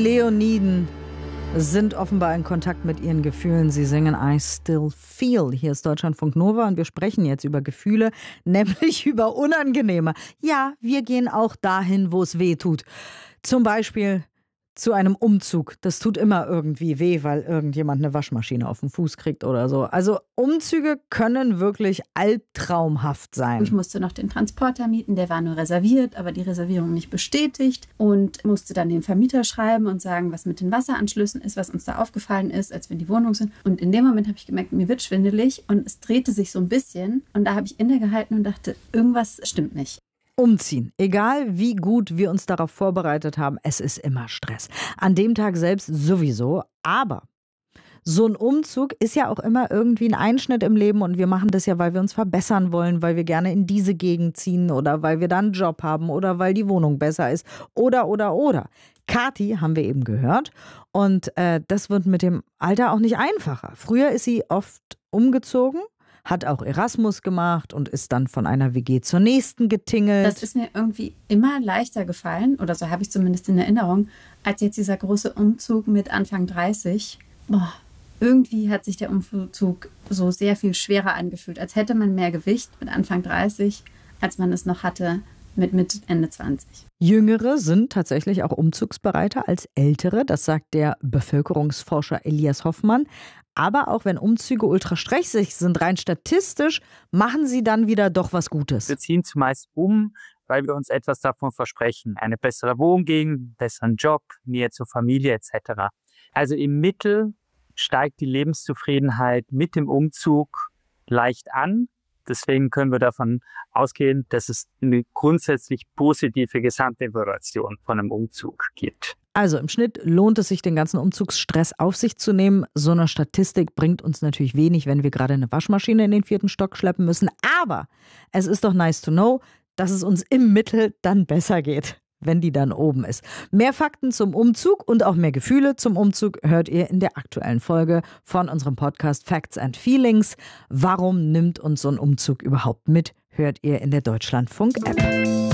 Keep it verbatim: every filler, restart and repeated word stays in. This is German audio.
Leoniden sind offenbar in Kontakt mit ihren Gefühlen. Sie singen I Still Feel. Hier ist Deutschlandfunk Nova und wir sprechen jetzt über Gefühle, nämlich über unangenehme. Ja, wir gehen auch dahin, wo es weh tut. Zum Beispiel zu einem Umzug. Das tut immer irgendwie weh, weil irgendjemand eine Waschmaschine auf den Fuß kriegt oder so. Also Umzüge können wirklich albtraumhaft sein. Ich musste noch den Transporter mieten, der war nur reserviert, aber die Reservierung nicht bestätigt und musste dann den Vermieter schreiben und sagen, was mit den Wasseranschlüssen ist, was uns da aufgefallen ist, als wir in die Wohnung sind. Und in dem Moment habe ich gemerkt, mir wird schwindelig und es drehte sich so ein bisschen und da habe ich innegehalten und dachte, irgendwas stimmt nicht. Umziehen. Egal wie gut wir uns darauf vorbereitet haben, es ist immer Stress. An dem Tag selbst sowieso, aber so ein Umzug ist ja auch immer irgendwie ein Einschnitt im Leben und wir machen das ja, weil wir uns verbessern wollen, weil wir gerne in diese Gegend ziehen oder weil wir da einen Job haben oder weil die Wohnung besser ist oder, oder, oder. Kathi haben wir eben gehört und äh, das wird mit dem Alter auch nicht einfacher. Früher ist sie oft umgezogen, hat auch Erasmus gemacht und ist dann von einer W G zur nächsten getingelt. Das ist mir irgendwie immer leichter gefallen, oder so habe ich zumindest in Erinnerung, als jetzt dieser große Umzug mit Anfang dreißig. Boah, irgendwie hat sich der Umzug so sehr viel schwerer angefühlt, als hätte man mehr Gewicht mit Anfang dreißig, als man es noch hatte mit Mitte, Ende zwanzig. Jüngere sind tatsächlich auch umzugsbereiter als Ältere, das sagt der Bevölkerungsforscher Elias Hoffmann. Aber auch wenn Umzüge ultra stressig sind, rein statistisch, machen sie dann wieder doch was Gutes. Wir ziehen zumeist um, weil wir uns etwas davon versprechen. Eine bessere Wohngegend, besseren Job, Nähe zur Familie et cetera. Also im Mittel steigt die Lebenszufriedenheit mit dem Umzug leicht an. Deswegen können wir davon ausgehen, dass es eine grundsätzlich positive Gesamtevaluation von einem Umzug gibt. Also im Schnitt lohnt es sich, den ganzen Umzugsstress auf sich zu nehmen. So eine Statistik bringt uns natürlich wenig, wenn wir gerade eine Waschmaschine in den vierten Stock schleppen müssen. Aber es ist doch nice to know, dass es uns im Mittel dann besser geht, wenn die dann oben ist. Mehr Fakten zum Umzug und auch mehr Gefühle zum Umzug hört ihr in der aktuellen Folge von unserem Podcast Facts and Feelings. Warum nimmt uns so ein Umzug überhaupt mit? Hört ihr in der Deutschlandfunk-App.